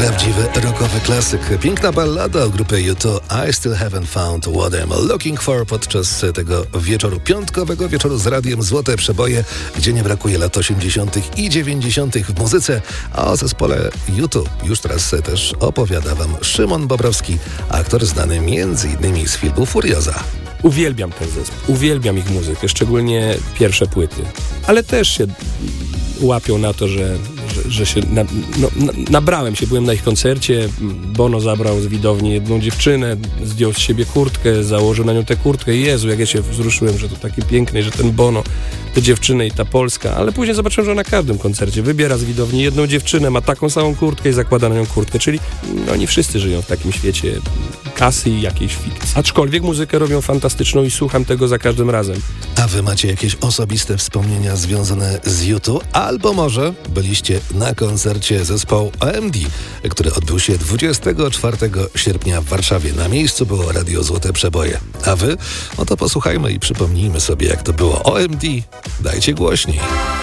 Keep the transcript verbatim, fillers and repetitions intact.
Prawdziwy rockowy klasyk. Piękna ballada o grupie U dwa I Still Haven't Found What I'm Looking For podczas tego wieczoru, piątkowego wieczoru z radiem Złote Przeboje, gdzie nie brakuje lat osiemdziesiątych i dziewięćdziesiątych w muzyce, a o zespole U dwa już teraz też opowiada wam Szymon Bobrowski, aktor znany między innymi z filmu Furioza. Uwielbiam ten zespół, uwielbiam ich muzykę, szczególnie pierwsze płyty, ale też się łapią na to, że, że, że się na, no, na, nabrałem się, byłem na ich koncercie, Bono zabrał z widowni jedną dziewczynę, zdjął z siebie kurtkę, założył na nią tę kurtkę i Jezu, jak ja się wzruszyłem, że to taki piękny, że ten Bono, te dziewczyny i ta Polska, ale później zobaczyłem, że na każdym koncercie wybiera z widowni jedną dziewczynę, ma taką samą kurtkę i zakłada na nią kurtkę, czyli no, oni wszyscy żyją w takim świecie kasy i jakiejś fikcji. Aczkolwiek muzykę robią fantastyczną i słucham tego za każdym razem. A wy macie jakieś osobiste wspomnienia związane z U dwa? Albo może byliście na koncercie zespołu O M D, który odbył się dwudziestego czwartego sierpnia w Warszawie. Na miejscu było Radio Złote Przeboje. A wy? No to posłuchajmy i przypomnijmy sobie, jak to było. O M D, dajcie głośniej.